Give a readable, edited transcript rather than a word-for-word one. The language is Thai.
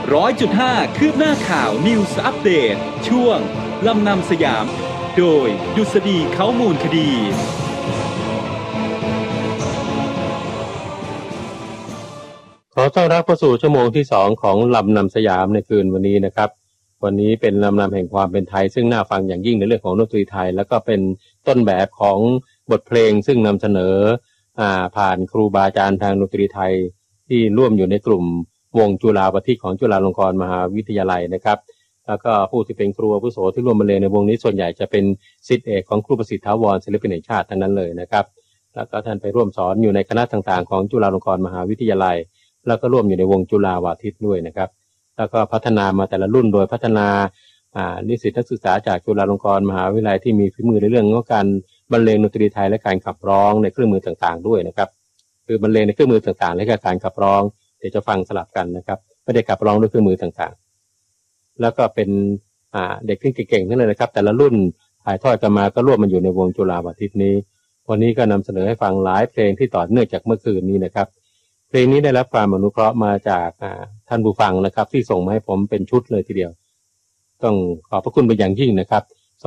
100.5 คืบหน้าข่าว News Update ช่วงลำนำสยามโดยดุษฎีเขามูลคดีขอต้อนรับเข้าสู่ชั่วโมงที่2ของลำนำสยามในคืนวันนี้นะครับวันนี้เป็นลำนำแห่งความเป็นไทยซึ่งน่าฟังอย่างยิ่งในเรื่องของดนตรีไทยแล้วก็เป็นต้นแบบของบทเพลงซึ่งนำเสนอผ่านครูบาอาจารย์ทางดนตรีไทยที่ร่วมอยู่ในกลุ่มวงจุฬาภทิของจุฬาลงกรณ์มหาวิทยาลัยนะครับแล้วก็ผู้ที่เป็นครูอาวุโสที่ร่วมบรรเลงในวงนี้ส่วนใหญ่จะเป็นศิษย์เอกของครูประสิทธิ์ถาวรศิลปินแห่งชาติทั้งนั้นเลยนะครับแล้วก็ท่านไปร่วมสอนอยู่ในคณะต่างๆของจุฬาลงกรณ์มหาวิทยาลัยแล้วก็ร่วมอยู่ในวงจุฬาวาทิตด้วยนะครับแล้วก็พัฒนามาแต่ละรุ่นโดยพัฒนานิสิตนักศึกษาจากจุฬาลงกรณ์มหาวิทยาลัยที่มีฝีมือในเรื่องของการบรรเลงดนตรีไทยและการขับร้องในเครื่องมือต่างๆด้วยนะครับคือบรรเลงในเครื่องมือต่างๆและการขับร้องเดี๋ยวจะฟังสลับกันนะครับไม่ได้ขับร้องด้วยเครื่องมือต่างๆแล้วก็เป็นเด็กที่เก่งๆนั่นเลยนะครับแต่ละรุ่นถ่ายทอดกันมาก็ร่วมมันอยู่ในวงจุฬาวาทิตนี้วันนี้ก็นำเสนอให้ฟังหลายเพลงที่ต่อเนื่องจากเมื่อคืนนี้นะครับเพลงนี้ได้รับความอนุเคราะห์มาจากท่านผู้ฟังนะครับที่ส่งมาให้ผมเป็นชุดเลยทีเดียวต้องขอบพระคุณเป็นอย่างยิ่งนะครับ